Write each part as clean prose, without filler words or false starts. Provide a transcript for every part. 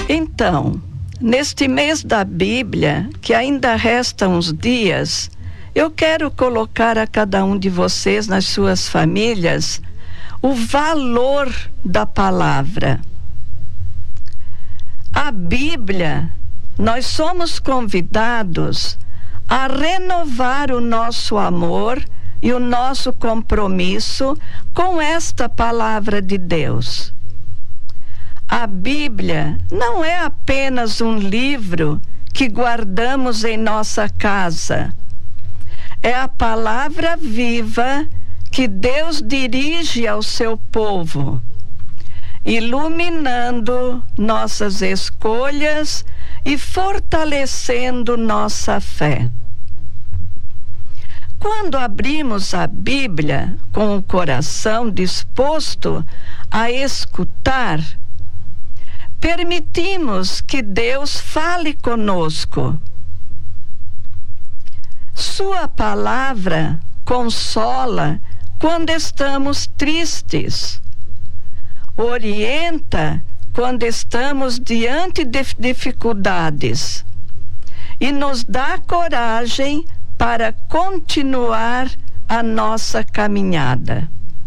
Então, neste mês da Bíblia, que ainda restam uns dias, eu quero colocar a cada um de vocês, nas suas famílias, o valor da palavra. A Bíblia, nós somos convidados a renovar o nosso amor e o nosso compromisso com esta palavra de Deus. A Bíblia não é apenas um livro que guardamos em nossa casa. É a palavra viva que Deus dirige ao seu povo, iluminando nossas escolhas e fortalecendo nossa fé. Quando abrimos a Bíblia com o coração disposto a escutar, permitimos que Deus fale conosco. Sua palavra consola quando estamos tristes, orienta quando estamos diante de dificuldades e nos dá coragem para continuar a nossa caminhada.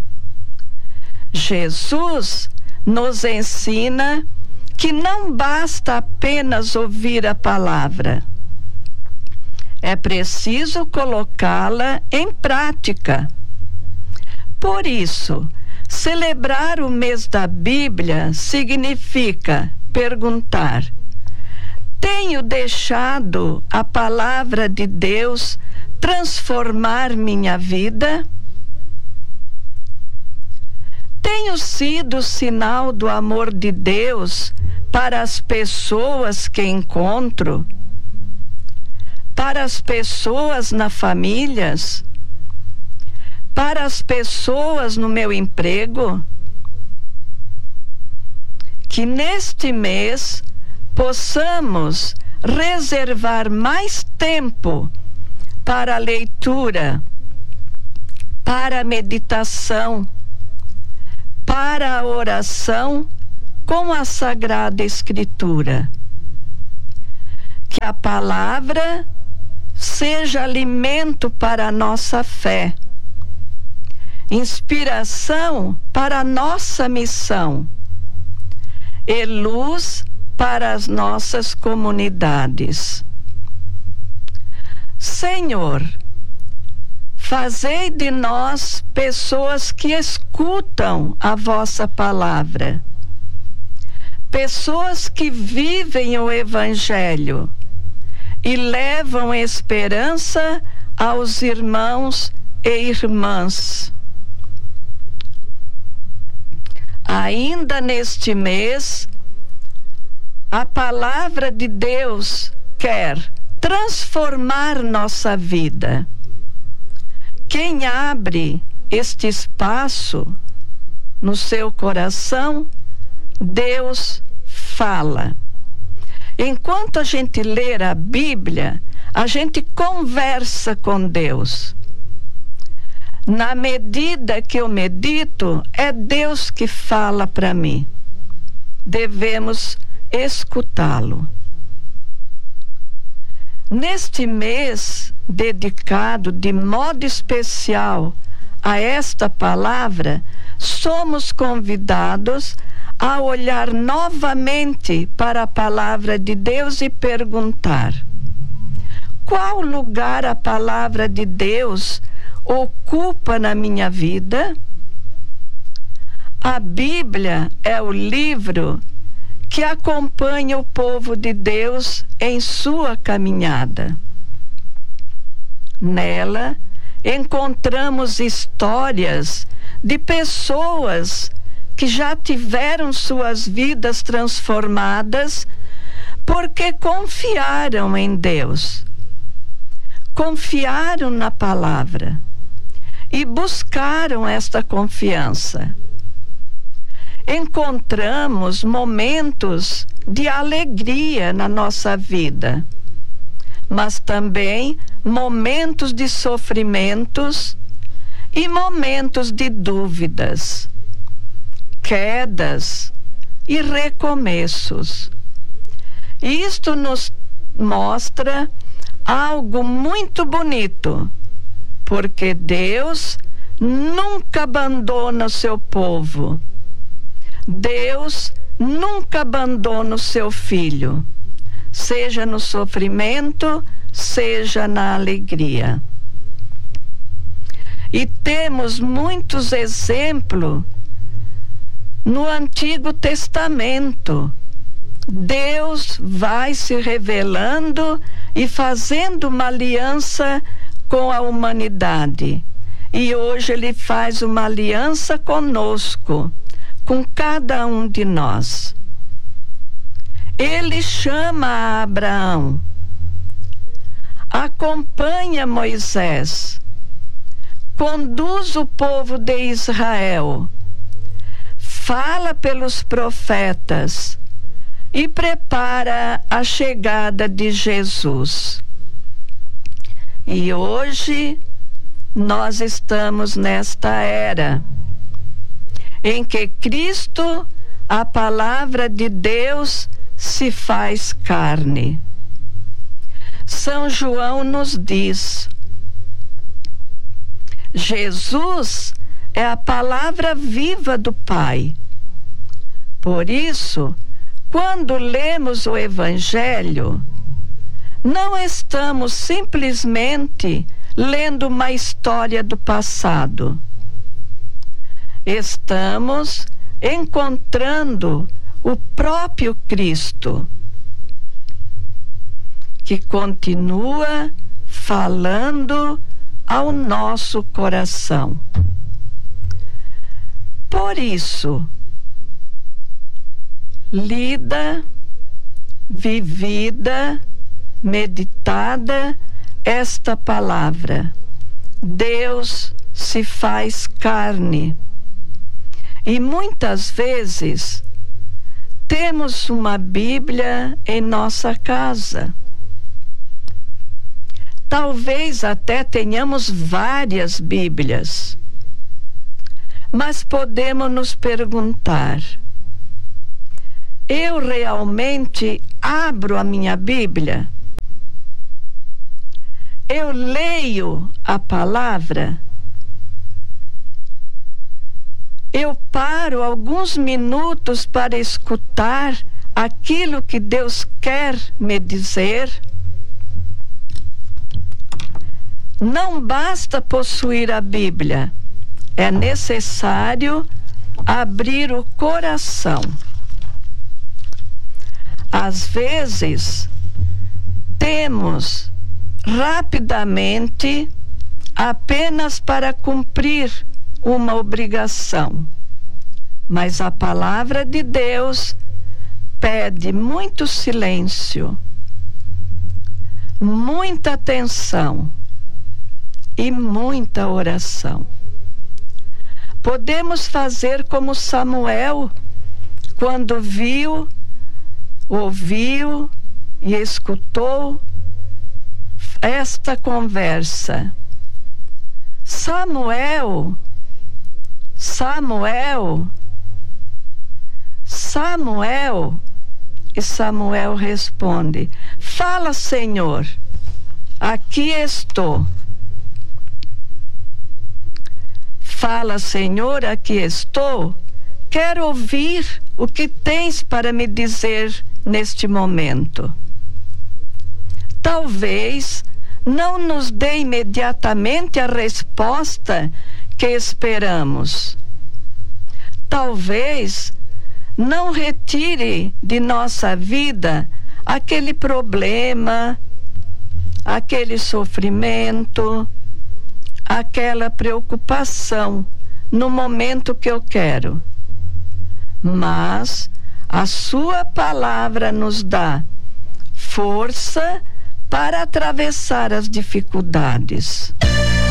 Jesus nos ensina que não basta apenas ouvir a palavra. É preciso colocá-la em prática. Por isso, celebrar o mês da Bíblia significa perguntar: tenho deixado a palavra de Deus transformar minha vida? Tenho sido sinal do amor de Deus para as pessoas que encontro? Para as pessoas na famílias? Para as pessoas no meu emprego? Que neste mês possamos reservar mais tempo para a leitura, para a meditação, para a oração com a Sagrada Escritura. Que a palavra seja alimento para a nossa fé, inspiração para a nossa missão e luz para as nossas comunidades. Senhor, fazei de nós pessoas que escutam a vossa palavra, pessoas que vivem o Evangelho e levam esperança aos irmãos e irmãs. Ainda neste mês, a palavra de Deus quer transformar nossa vida. Quem abre este espaço no seu coração, Deus fala. Enquanto a gente lê a Bíblia, a gente conversa com Deus. Na medida que eu medito, é Deus que fala para mim. Devemos escutá-lo. Neste mês dedicado de modo especial a esta palavra, somos convidados a olhar novamente para a palavra de Deus e perguntar: qual lugar a palavra de Deus ocupa na minha vida? A Bíblia é o livro que acompanha o povo de Deus em sua caminhada. Nela, encontramos histórias de pessoas que já tiveram suas vidas transformadas porque confiaram em Deus, confiaram na palavra e buscaram esta confiança. Encontramos momentos de alegria na nossa vida, mas também momentos de sofrimentos e momentos de dúvidas, quedas e recomeços. E isto nos mostra algo muito bonito, porque Deus nunca abandona o seu povo. Deus nunca abandona o seu filho, seja no sofrimento, seja na alegria. E temos muitos exemplos no Antigo Testamento. Deus vai se revelando e fazendo uma aliança com a humanidade. E hoje Ele faz uma aliança conosco, com cada um de nós. Ele chama Abraão, acompanha Moisés, conduz o povo de Israel, fala pelos profetas e prepara a chegada de Jesus. E hoje nós estamos nesta era em que Cristo, a palavra de Deus, se faz carne. São João nos diz: Jesus é a palavra viva do Pai. Por isso, quando lemos o Evangelho, não estamos simplesmente lendo uma história do passado. Estamos encontrando o próprio Cristo, que continua falando ao nosso coração. Por isso, lida, vivida, meditada esta palavra. Deus se faz carne. E muitas vezes temos uma Bíblia em nossa casa. Talvez até tenhamos várias Bíblias. Mas podemos nos perguntar: eu realmente abro a minha Bíblia? Eu leio a palavra? Eu paro alguns minutos para escutar aquilo que Deus quer me dizer? Não basta possuir a Bíblia, é necessário abrir o coração. Às vezes, temos rapidamente apenas para cumprir uma obrigação, mas a palavra de Deus pede muito silêncio, muita atenção e muita oração. Podemos fazer como Samuel, quando viu, ouviu e escutou esta conversa. Samuel, e Samuel responde: fala, Senhor, aqui estou. Fala, Senhor, aqui estou. Quero ouvir o que tens para me dizer neste momento. Talvez não nos dê imediatamente a resposta que esperamos. Talvez não retire de nossa vida aquele problema, aquele sofrimento, aquela preocupação no momento que eu quero. Mas a sua palavra nos dá força para atravessar as dificuldades.